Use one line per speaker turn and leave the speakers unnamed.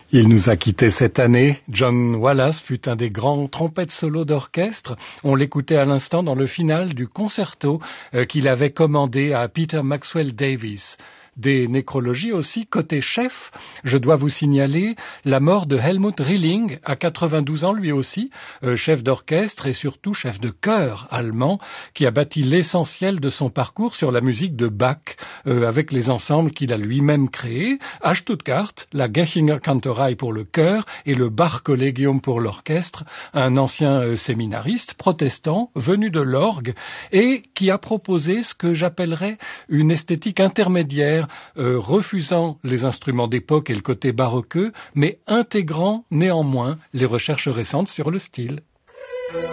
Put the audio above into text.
Il nous a quittés cette année. John Wallace fut un des grands trompettes solo d'orchestre. On l'écoutait à l'instant dans le final du concerto qu'il avait commandé à Peter Maxwell Davies. Des nécrologies aussi, côté chef, je dois vous signaler la mort de Helmut Rilling, à 92 ans lui aussi, chef d'orchestre et surtout chef de chœur allemand, qui a bâti l'essentiel de son parcours sur la musique de Bach, avec les ensembles qu'il a lui-même créés, à Stuttgart, la Gechinger Kantorei pour le chœur et le Bach Collegium pour l'orchestre, un ancien séminariste protestant venu de l'orgue et qui a proposé ce que j'appellerais une esthétique intermédiaire, refusant les instruments d'époque et le côté baroqueux, mais intégrant néanmoins les recherches récentes sur le style.